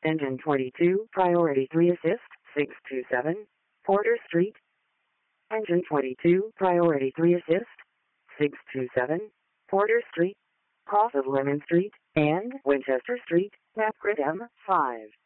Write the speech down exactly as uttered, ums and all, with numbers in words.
Engine twenty-two, Priority three Assist, six two seven, Porter Street. Engine twenty-two, Priority three Assist, six two seven, Porter Street, off of Lemon Street, and Winchester Street, Napcrit M five.